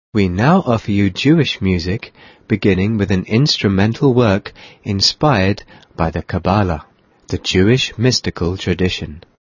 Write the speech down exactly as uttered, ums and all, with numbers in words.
We now offer you Jewish music, beginning with an instrumental work inspired by the Kabbalah, the Jewish mystical tradition.